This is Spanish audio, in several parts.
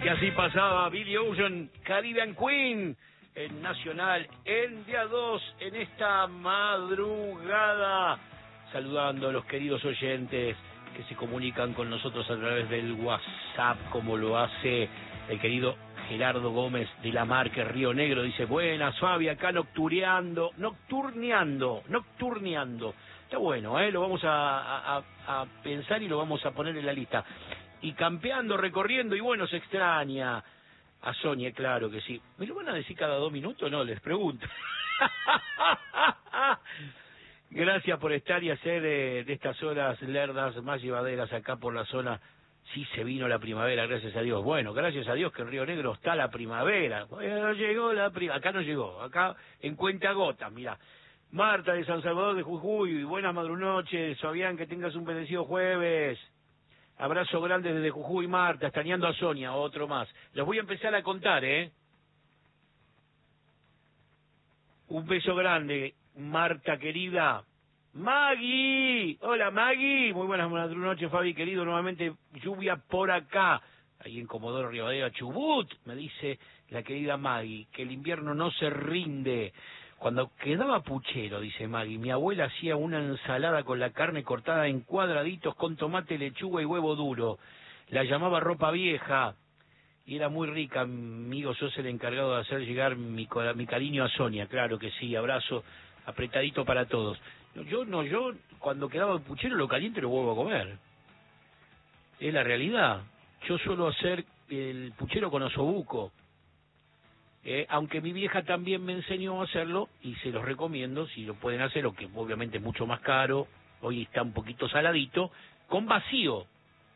que así pasaba Billy Ocean, Caribbean Queen, en Nacional, en día 2, en esta madrugada, saludando a los queridos oyentes que se comunican con nosotros a través del WhatsApp, como lo hace el querido Gerardo Gómez de la Marca Río Negro. Dice: buenas, Fabi, acá nocturneando. Está bueno, lo vamos a pensar y lo vamos a poner en la lista. Y campeando, recorriendo, y bueno, se extraña a Sonia, claro que sí. ¿Me lo van a decir cada 2 minutos? No, les pregunto. Gracias por estar y hacer de estas horas lerdas más llevaderas acá por la zona. Sí, se vino la primavera, gracias a Dios. Bueno, gracias a Dios que en Río Negro está la primavera. Bueno, llegó la primavera. Acá no llegó, acá en cuentagotas, mirá. Marta de San Salvador de Jujuy, buenas madrunoches. Fabián, que tengas un bendecido jueves. Abrazo grande desde Jujuy, Marta, extrañando a Sonia, otro más. Los voy a empezar a contar, Un beso grande, Marta querida. Maggie, hola Maggie, muy buenas noches, Fabi querido, nuevamente lluvia por acá, ahí en Comodoro Rivadavia, Chubut, me dice la querida Maggie, que el invierno no se rinde. Cuando quedaba puchero, dice Maggie, mi abuela hacía una ensalada con la carne cortada en cuadraditos con tomate, lechuga y huevo duro. La llamaba ropa vieja y era muy rica. Amigo, sos el encargado de hacer llegar mi cariño a Sonia. Claro que sí, abrazo apretadito para todos. Yo cuando quedaba puchero lo caliente lo vuelvo a comer. Es la realidad. Yo suelo hacer el puchero con osobuco. Aunque mi vieja también me enseñó a hacerlo y se los recomiendo si lo pueden hacer, aunque obviamente es mucho más caro, hoy está un poquito saladito, con vacío.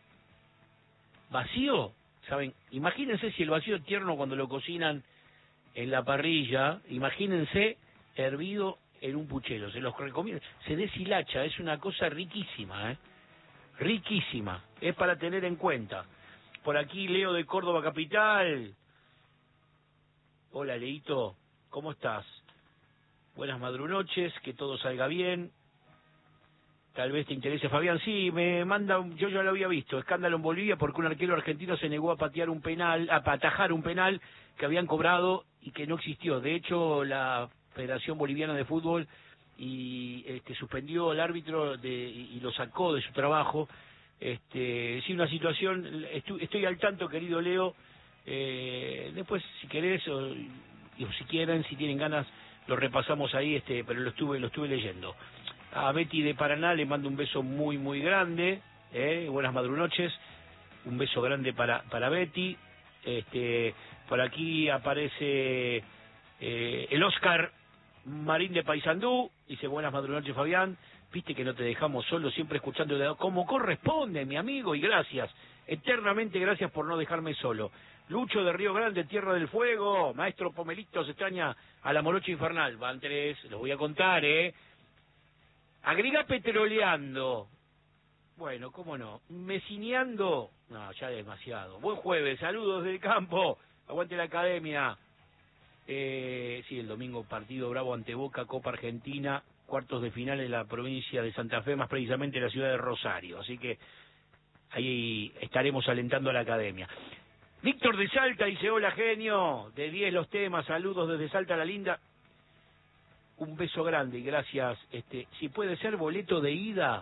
¿Vacío? ¿Saben? Imagínense si el vacío tierno cuando lo cocinan en la parrilla, imagínense hervido en un puchero, se los recomiendo. Se deshilacha, es una cosa riquísima, riquísima, es para tener en cuenta. Por aquí Leo de Córdoba Capital. Hola, Leito, ¿cómo estás? Buenas madrunoches, que todo salga bien. Tal vez te interese, Fabián. Sí, me manda, yo ya lo había visto, escándalo en Bolivia porque un arquero argentino se negó a patear un penal, a atajar un penal que habían cobrado y que no existió. De hecho, la Federación Boliviana de Fútbol suspendió al árbitro y lo sacó de su trabajo. Sí, una situación, estoy al tanto, querido Leo. Después, si querés, o si quieren, si tienen ganas, lo repasamos ahí, pero lo estuve leyendo. A Betty de Paraná le mando un beso muy, muy grande, buenas madrunoches, un beso grande para Betty. Por aquí aparece el Oscar Marín de Paysandú, dice: buenas madrunoches, Fabián, viste que no te dejamos solo, siempre escuchando como corresponde, mi amigo, y gracias, eternamente gracias por no dejarme solo. Lucho de Río Grande, Tierra del Fuego, maestro Pomelito, se extraña a la morocha infernal. Van 3, los voy a contar, Agrega petroleando. Bueno, cómo no. Mecineando. No, ya demasiado. Buen jueves, saludos del campo. Aguante la academia. Sí, el domingo partido bravo ante Boca, Copa Argentina, cuartos de final en la provincia de Santa Fe, más precisamente en la ciudad de Rosario. Así que ahí estaremos alentando a la academia. Víctor de Salta dice: hola, genio. De 10 los temas, saludos desde Salta la Linda. Un beso grande y gracias. Si puede ser boleto de ida.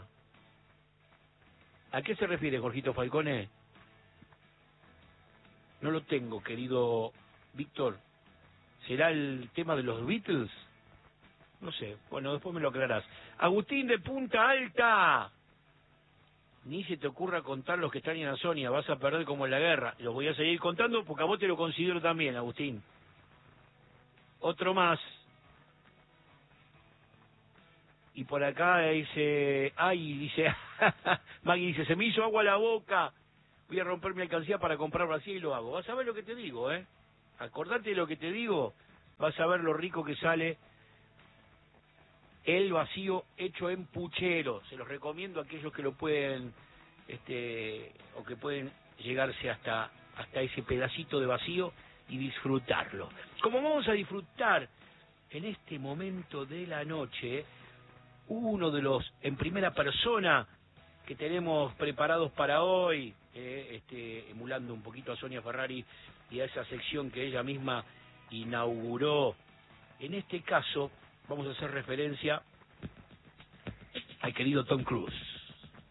¿A qué se refiere, Jorgito Falcone? No lo tengo, querido Víctor. ¿Será el tema de los Beatles? No sé. Bueno, después me lo aclarás. Agustín de Punta Alta. Ni se te ocurra contar los que extrañan a Sonia. Vas a perder como en la guerra. Los voy a seguir contando porque a vos te lo considero también, Agustín. Otro más. Y por acá dice, Maggie dice: se me hizo agua a la boca, voy a romper mi alcancía para comprar vacío y lo hago. Vas a ver lo que te digo, acordate de lo que te digo, vas a ver lo rico que sale el vacío hecho en puchero. Se los recomiendo a aquellos que lo pueden, o que pueden llegarse hasta ese pedacito de vacío y disfrutarlo. Como vamos a disfrutar en este momento de la noche, uno de los en primera persona que tenemos preparados para hoy, emulando un poquito a Sonia Ferrari y a esa sección que ella misma inauguró. En este caso, vamos a hacer referencia al querido Tom Cruise.